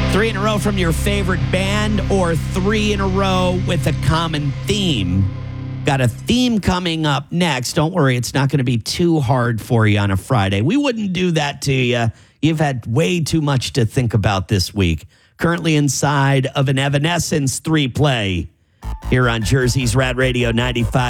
3 in a row from your favorite band or 3 in a row with a common theme. Got a theme coming up next. Don't worry, it's not going to be too hard for you on a Friday. We wouldn't do that to you. You've had way too much to think about this week. Currently inside of an Evanescence 3 play here on Jersey's Rad Radio 95.